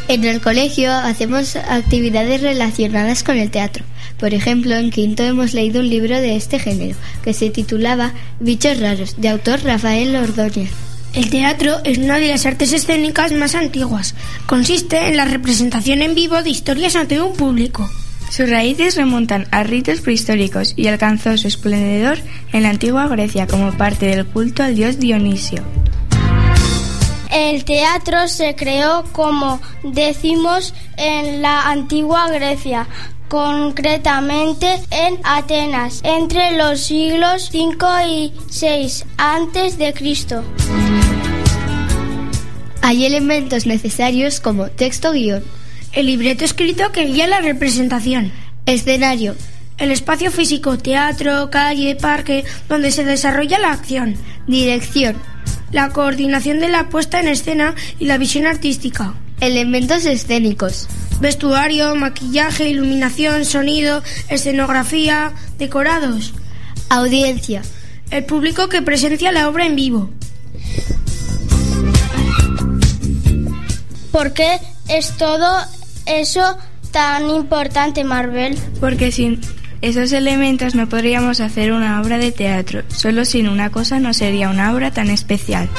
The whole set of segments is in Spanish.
En el colegio hacemos actividades relacionadas con el teatro. Por ejemplo, en quinto hemos leído un libro de este género, que se titulaba Bichos raros, de autor Rafael Ordóñez. El teatro es una de las artes escénicas más antiguas. Consiste en la representación en vivo de historias ante un público. Sus raíces remontan a ritos prehistóricos y alcanzó su esplendor en la antigua Grecia como parte del culto al dios Dionisio. El teatro se creó, como decimos, en la antigua Grecia, concretamente en Atenas, entre los siglos 5 y 6 antes de Cristo. Hay elementos necesarios como texto-guión, el libreto escrito que guía la representación, escenario, el espacio físico, teatro, calle, parque, donde se desarrolla la acción, dirección, la coordinación de la puesta en escena y la visión artística, elementos escénicos, vestuario, maquillaje, iluminación, sonido, escenografía, decorados, audiencia, el público que presencia la obra en vivo. ¿Por qué es todo eso tan importante, Marvel? Porque sin esos elementos no podríamos hacer una obra de teatro. Solo sin una cosa no sería una obra tan especial.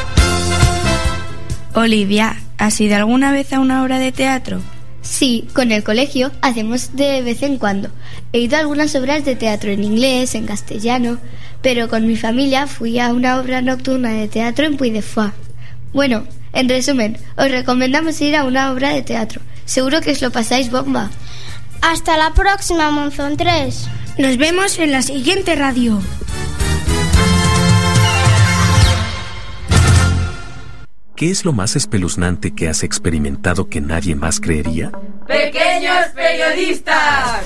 Olivia, ¿has ido alguna vez a una obra de teatro? Sí, con el colegio hacemos de vez en cuando. He ido a algunas obras de teatro en inglés, en castellano, pero con mi familia fui a una obra nocturna de teatro en Puy de Fua. Bueno, en resumen, os recomendamos ir a una obra de teatro. Seguro que os lo pasáis bomba. Hasta la próxima, Monzón 3. Nos vemos en la siguiente radio. ¿Qué es lo más espeluznante que has experimentado que nadie más creería? ¡Pequeños periodistas!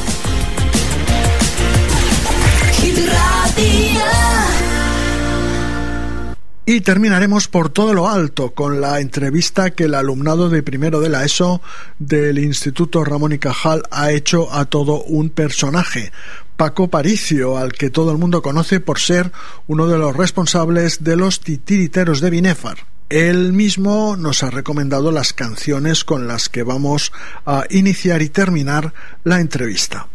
Y terminaremos por todo lo alto con la entrevista que el alumnado de primero de la ESO del Instituto Ramón y Cajal ha hecho a todo un personaje, Paco Paricio, al que todo el mundo conoce por ser uno de los responsables de los titiriteros de Binéfar. Él mismo nos ha recomendado las canciones con las que vamos a iniciar y terminar la entrevista.